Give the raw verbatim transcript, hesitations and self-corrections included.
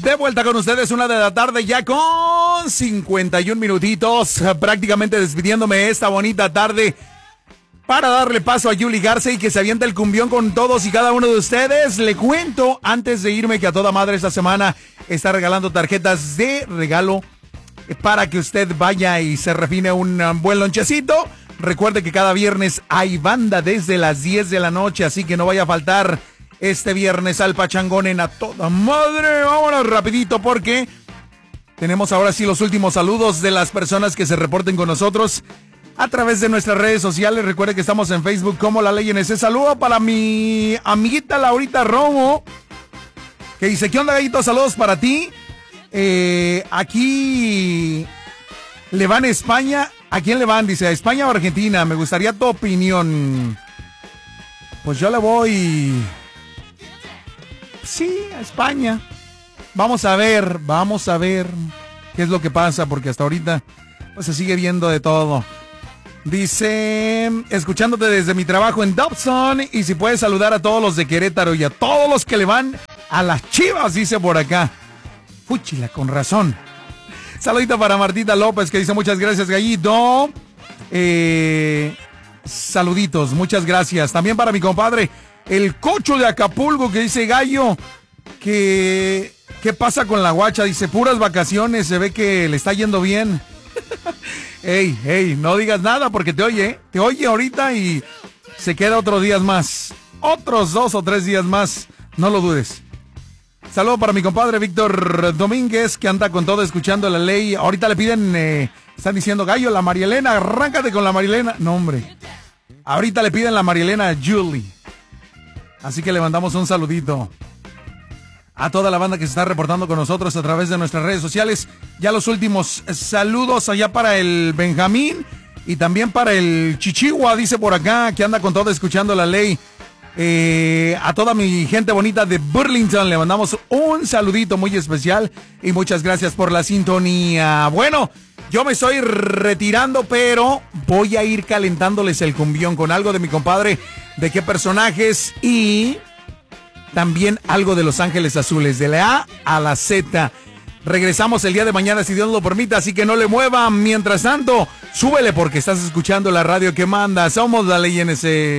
De vuelta con ustedes, una de la tarde ya con cincuenta y un minutitos, prácticamente despidiéndome esta bonita tarde para darle paso a Yuli Garza y que se avienta el cumbión con todos y cada uno de ustedes. Le cuento antes de irme que a toda madre esta semana está regalando tarjetas de regalo para que usted vaya y se refine un buen lonchecito. Recuerde que cada viernes hay banda desde las diez de la noche, así que no vaya a faltar este viernes al pachangón en A Toda Madre. Vámonos rapidito porque tenemos ahora sí los últimos saludos de las personas que se reporten con nosotros a través de nuestras redes sociales. Recuerde que estamos en Facebook como La Ley en ese. Saludo para mi amiguita Laurita Romo, que dice: ¿qué onda, gallito? Saludos para ti. Eh, aquí le van a España. ¿A quién le van? Dice: ¿a España o Argentina? Me gustaría tu opinión. Pues yo le voy... sí, a España. Vamos a ver, vamos a ver qué es lo que pasa, porque hasta ahorita pues se sigue viendo de todo. Dice: escuchándote desde mi trabajo en Dobson, y si puedes saludar a todos los de Querétaro y a todos los que le van a las Chivas, dice por acá. Fúchila, con razón. Saludito para Martita López, que dice: muchas gracias, gallito. Eh, saluditos, muchas gracias. También para mi compadre el Cocho de Acapulco, que dice: gallo, que ¿qué pasa con la guacha? Dice: puras vacaciones, se ve que le está yendo bien. Ey, ey, no digas nada porque te oye, te oye ahorita y se queda otros días más. Otros dos o tres días más, no lo dudes. Saludo para mi compadre Víctor Domínguez, que anda con todo escuchando La Ley. Ahorita le piden, eh, están diciendo: gallo, la Marielena, arráncate con la Marielena. No, hombre. Ahorita le piden la Marielena a Julie. Así que le mandamos un saludito a toda la banda que se está reportando con nosotros a través de nuestras redes sociales. Ya los últimos saludos allá para el Benjamín y también para el Chichigua, dice por acá, que anda con todo escuchando La Ley. Eh, a toda mi gente bonita de Burlington le mandamos un saludito muy especial y muchas gracias por la sintonía. Bueno, yo me estoy retirando, pero voy a ir calentándoles el cumbión con algo de mi compadre De Qué Personajes y también algo de Los Ángeles Azules, de la A a la Z. Regresamos el día de mañana si Dios lo permite, así que no le muevan. Mientras tanto, súbele porque estás escuchando la radio que manda. Somos La Ley N S.